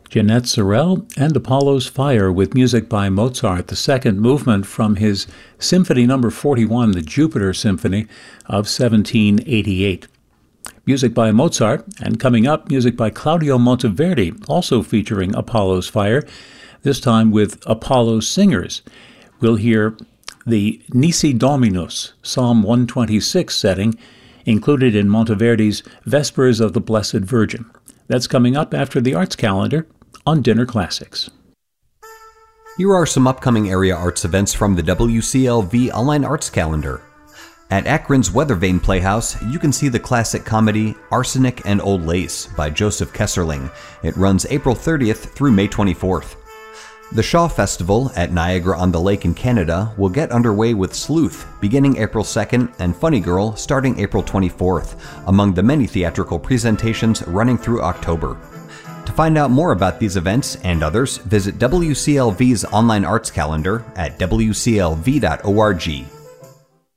Jeanette Sorel and Apollo's Fire with music by Mozart, the second movement from his Symphony No. 41, the Jupiter Symphony of 1788. Music by Mozart, and coming up, music by Claudio Monteverdi, also featuring Apollo's Fire, this time with Apollo Singers. We'll hear the Nisi Dominus, Psalm 126 setting, included in Monteverdi's Vespers of the Blessed Virgin. That's coming up after the Arts Calendar on Dinner Classics. Here are some upcoming area arts events from the WCLV Online Arts Calendar. At Akron's Weathervane Playhouse, you can see the classic comedy Arsenic and Old Lace by Joseph Kesserling. It runs April 30th through May 24th. The Shaw Festival at Niagara-on-the-Lake in Canada will get underway with Sleuth beginning April 2nd and Funny Girl starting April 24th, among the many theatrical presentations running through October. To find out more about these events and others, visit WCLV's online arts calendar at wclv.org.